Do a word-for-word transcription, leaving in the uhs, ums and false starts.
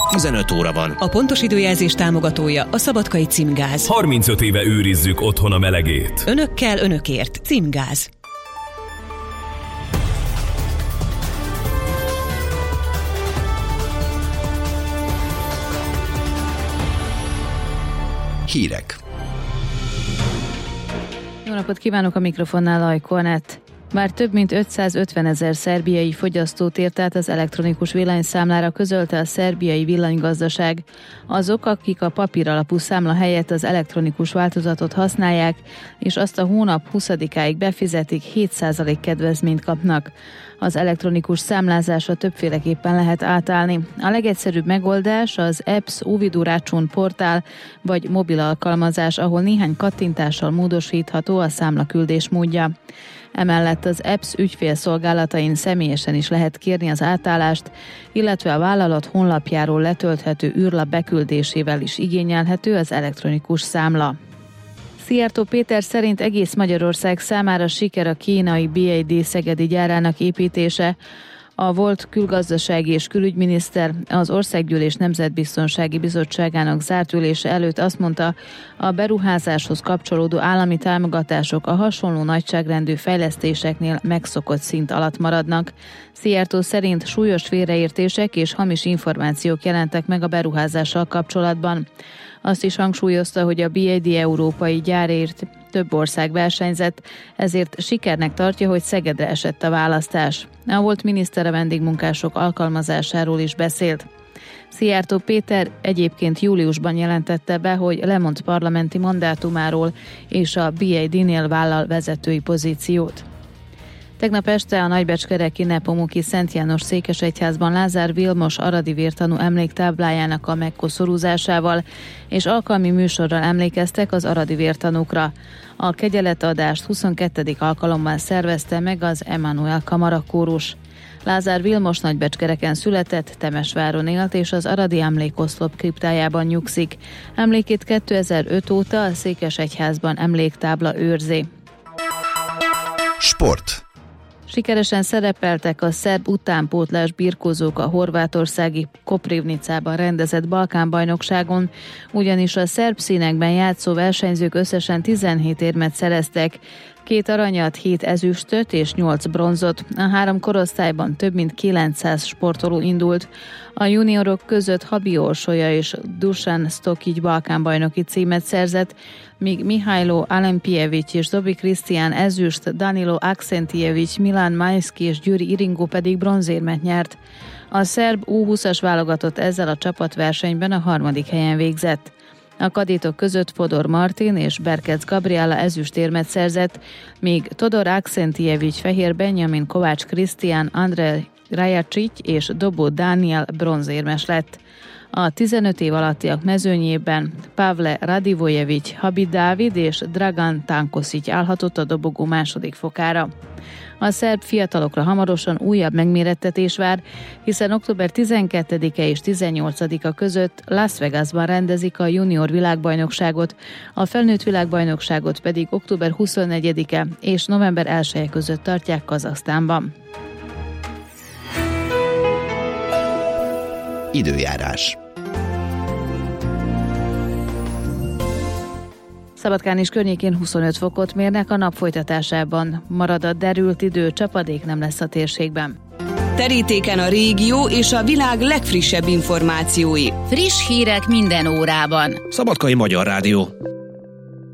tizenöt óra van. A pontos időjelzés támogatója a Szabadkai Címgáz. harmincöt éve őrizzük otthon a melegét. Önökkel, önökért. Címgáz. Hírek. Jó napot kívánok, a mikrofonnál Ajko Anett. Már több mint ötszázötven ezer szerbiai fogyasztót ért át az elektronikus villanyszámlára, közölte a szerbiai villanygazdaság. Azok, akik a papír alapú számla helyett az elektronikus változatot használják, és azt a hónap huszadikáig befizetik, hét százalék kedvezményt kapnak. Az elektronikus számlázásra többféleképpen lehet átállni. A legegyszerűbb megoldás az apps Uvidu-Račun portál vagy mobil alkalmazás, ahol néhány kattintással módosítható a számlaküldés módja. Emellett az apps ügyfélszolgálatain személyesen is lehet kérni az átállást, illetve a vállalat honlapjáról letölthető űrlap beküldésével is igényelhető az elektronikus számla. Szijjártó Péter szerint egész Magyarország számára siker a kínai bé á dé szegedi gyárának építése. A volt külgazdasági és külügyminiszter az Országgyűlés Nemzetbiztonsági Bizottságának zárt ülése előtt azt mondta, a beruházáshoz kapcsolódó állami támogatások a hasonló nagyságrendű fejlesztéseknél megszokott szint alatt maradnak. Szijjártó szerint súlyos félreértések és hamis információk jelentek meg a beruházással kapcsolatban. Azt is hangsúlyozta, hogy a bé á dé európai gyárért több ország versenyzett, ezért sikernek tartja, hogy Szegedre esett a választás. A volt miniszter a vendégmunkások alkalmazásáról is beszélt. Szijjártó Péter egyébként júliusban jelentette be, hogy lemond parlamenti mandátumáról és a bé á dé-nél vállal vezetői pozíciót. Tegnap este a nagybecskereki Nepomuki Szent János székesegyházban Lázár Vilmos aradi vértanú emléktáblájának a megkoszorúzásával és alkalmi műsorral emlékeztek az aradi vértanúkra. A kegyeletadást huszonkettedik alkalommal szervezte meg az Emmanuel Kamarakórus. Lázár Vilmos Nagybecskereken született, Temesváron élt és az aradi emlékoszlop kriptájában nyugszik. Emlékét kétezer-öt óta a székesegyházban emléktábla őrzi. Sport. Sikeresen szerepeltek a szerb utánpótlás birkózók a horvátországi Koprivnicában rendezett Balkánbajnokságon, ugyanis a szerb színekben játszó versenyzők összesen tizenhét érmet szereztek, két aranyat, hét ezüstöt és nyolc bronzot. A három korosztályban több mint kilencszáz sportoló indult. A juniorok között Habi Orsolya és Dusan Stokic balkánbajnoki címet szerzett, míg Mihailo Alempijevics és Dobi Krisztián ezüst, Danilo Aksentijevics, Milan Majszki és Gyuri Iringo pedig bronzérmet nyert. A szerb U húszas válogatott ezzel a csapatversenyben a harmadik helyen végzett. A kadétok között Fodor Martin és Berkec Gabriela ezüstérmet szerzett, míg Todor Aksentijevics, Fehér Benjamin, Kovács Krisztián, Andrej Rajacsics és Dobó Dániel bronzérmes lett. A tizenöt év alattiak mezőnyében Pavle Radivojevics, Habib Dávid és Dragan Tankosic állhatott a dobogó második fokára. A szerb fiatalokra hamarosan újabb megmérettetés vár, hiszen október tizenkettedike és tizennyolcadika között Las Vegasban rendezik a junior világbajnokságot, a felnőtt világbajnokságot pedig október huszonnegyedike és november elseje között tartják Kazahsztánban. Időjárás. Szabadkán és környékén huszonöt fokot mérnek, a nap folytatásában marad a derült idő, csapadék nem lesz a térségben. Terítéken a régió és a világ legfrissebb információi. Friss hírek minden órában. Szabadkai Magyar Rádió.